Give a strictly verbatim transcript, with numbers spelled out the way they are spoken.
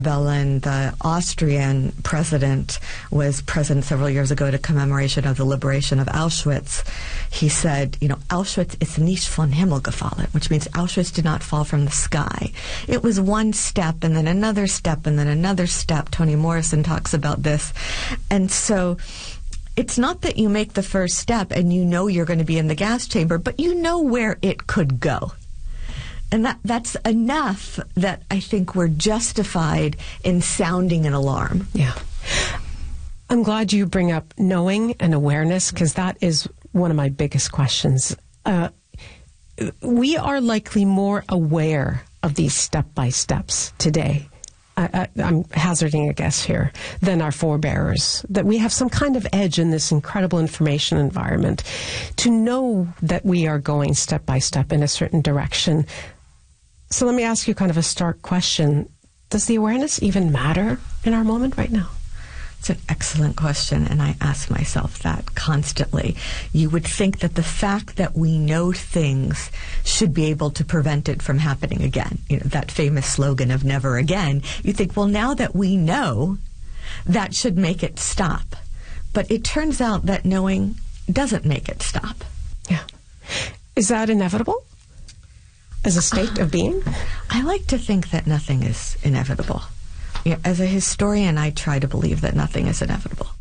Bellin, the Austrian president, was present several years ago at a commemoration of the liberation of Auschwitz. He said, you know, Auschwitz ist nicht von Himmel gefallen, which means Auschwitz did not fall from the sky. It was one step and then another step and then another step. Toni Morrison talks about this. And so it's not that you make the first step and you know you're going to be in the gas chamber, but you know where it could go. And that that's enough that I think we're justified in sounding an alarm. Yeah. I'm glad you bring up knowing and awareness, because that is one of my biggest questions. Uh, we are likely more aware of these step-by-steps today. I, I, I'm hazarding a guess here, than our forebearers, that we have some kind of edge in this incredible information environment to know that we are going step by step in a certain direction. So let me ask you kind of a stark question. Does the awareness even matter in our moment right now? It's an excellent question, and I ask myself that constantly. You would think that the fact that we know things should be able to prevent it from happening again. You know, that famous slogan of never again. You think, well, now that we know, that should make it stop. But it turns out that knowing doesn't make it stop. Yeah. Is that inevitable as a state of being? I like to think that nothing is inevitable. You know, as a historian, I try to believe that nothing is inevitable.